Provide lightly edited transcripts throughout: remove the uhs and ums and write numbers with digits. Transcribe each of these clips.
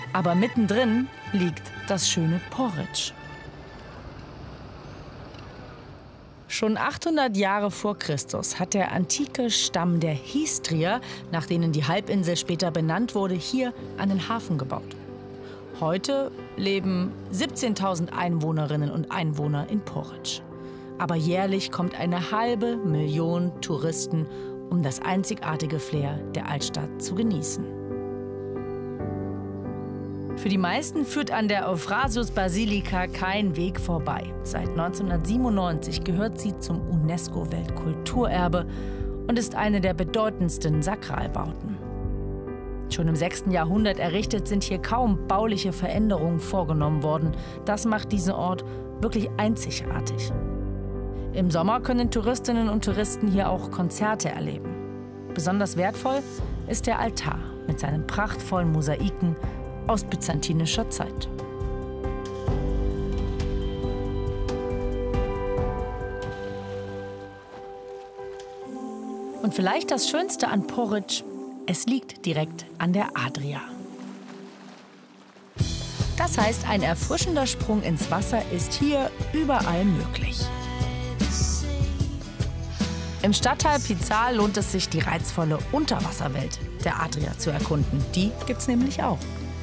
Aber mittendrin liegt das schöne Poreč. Schon 800 Jahre vor Christus hat der antike Stamm der Histrier, nach denen die Halbinsel später benannt wurde, hier einen Hafen gebaut. Heute leben 17.000 Einwohnerinnen und Einwohner in Poreč. Aber jährlich kommt 1,5 Million Touristen, um das einzigartige Flair der Altstadt zu genießen. Für die meisten führt an der Euphrasius-Basilika kein Weg vorbei. Seit 1997 gehört sie zum UNESCO-Weltkulturerbe und ist eine der bedeutendsten Sakralbauten. Schon im 6. Jahrhundert errichtet sind hier kaum bauliche Veränderungen vorgenommen worden. Das macht diesen Ort wirklich einzigartig. Im Sommer können Touristinnen und Touristen hier auch Konzerte erleben. Besonders wertvoll ist der Altar mit seinen prachtvollen Mosaiken aus byzantinischer Zeit. Und vielleicht das Schönste an Poreč: es liegt direkt an der Adria. Das heißt, ein erfrischender Sprung ins Wasser ist hier überall möglich. Im Stadtteil Pical lohnt es sich, die reizvolle Unterwasserwelt der Adria zu erkunden. Die gibt's nämlich auch.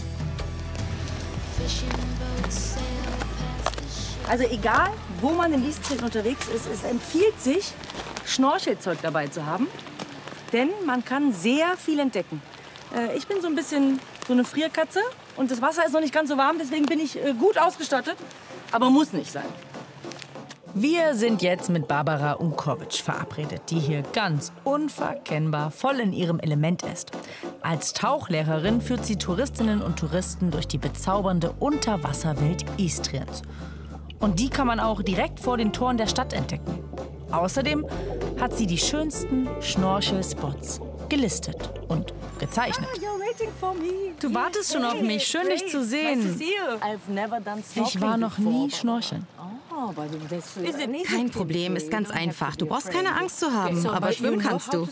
Also egal, wo man in Istrien unterwegs ist, es empfiehlt sich, Schnorchelzeug dabei zu haben. Denn man kann sehr viel entdecken. Ich bin so ein bisschen so eine Frierkatze und das Wasser ist noch nicht ganz so warm, deswegen bin ich gut ausgestattet, aber muss nicht sein. Wir sind jetzt mit Barbara Unkovic verabredet, die hier ganz unverkennbar voll in ihrem Element ist. Als Tauchlehrerin führt sie Touristinnen und Touristen durch die bezaubernde Unterwasserwelt Istriens. Und die kann man auch direkt vor den Toren der Stadt entdecken. Außerdem hat sie die schönsten Schnorchelspots gelistet und gezeichnet. Du wartest schon auf mich. Schön, dich zu sehen. Ich war noch nie schnorcheln. Kein Problem, ist ganz einfach. Du brauchst keine Angst zu haben, aber schwimmen kannst du.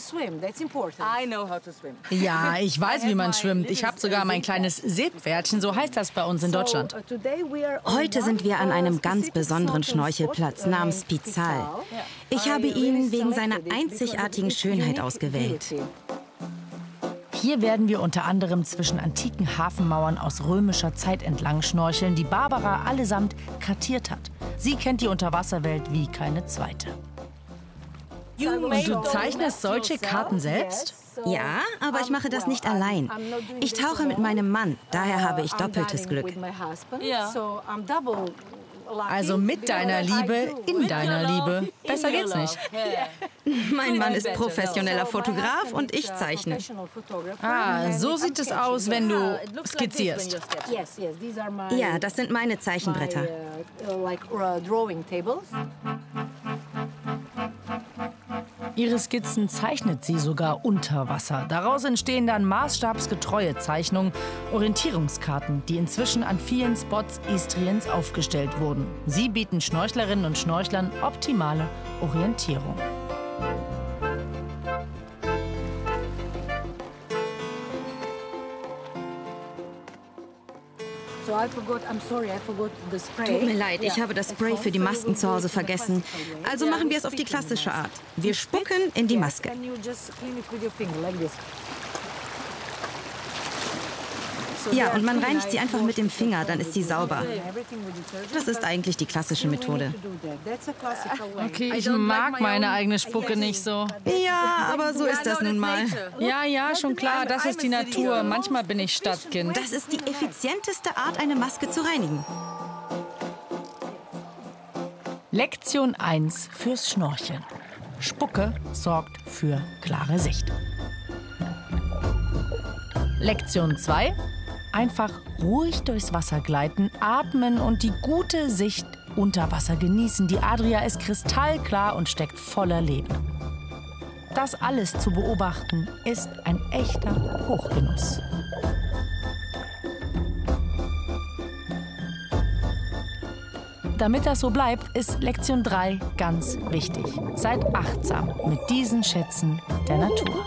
Ja, ich weiß, wie man schwimmt. Ich habe sogar mein kleines Seepferdchen, so heißt das bei uns in Deutschland. Heute sind wir an einem ganz besonderen Schnorchelplatz namens Pical. Ich habe ihn wegen seiner einzigartigen Schönheit ausgewählt. Hier werden wir unter anderem zwischen antiken Hafenmauern aus römischer Zeit entlang schnorcheln, die Barbara allesamt kartiert hat. Sie kennt die Unterwasserwelt wie keine zweite. Und du zeichnest solche Karten selbst? Ja, aber ich mache das nicht allein. Ich tauche mit meinem Mann, daher habe ich doppeltes Glück. Also mit deiner Liebe, in deiner Liebe. Besser geht's nicht. Mein Mann ist professioneller Fotograf und ich zeichne. Ah, so sieht es aus, wenn du skizzierst. Ja, das sind meine Zeichenbretter. Ihre Skizzen zeichnet sie sogar unter Wasser. Daraus entstehen dann maßstabsgetreue Zeichnungen, Orientierungskarten, die inzwischen an vielen Spots Istriens aufgestellt wurden. Sie bieten Schnorchlerinnen und Schnorchlern optimale Orientierung. Tut mir leid, ich habe das Spray für die Masken zu Hause vergessen. Also machen wir es auf die klassische Art. Wir spucken in die Maske. Ja, und man reinigt sie einfach mit dem Finger, dann ist sie sauber. Das ist eigentlich die klassische Methode. Okay, ich mag meine eigene Spucke nicht so. Ja, aber so ist das nun mal. Ja, schon klar, das ist die Natur. Manchmal bin ich Stadtkind. Das ist die effizienteste Art, eine Maske zu reinigen. Lektion 1 fürs Schnorcheln. Spucke sorgt für klare Sicht. Lektion 2. Einfach ruhig durchs Wasser gleiten, atmen und die gute Sicht unter Wasser genießen. Die Adria ist kristallklar und steckt voller Leben. Das alles zu beobachten, ist ein echter Hochgenuss. Damit das so bleibt, ist Lektion 3 ganz wichtig. Seid achtsam mit diesen Schätzen der Natur.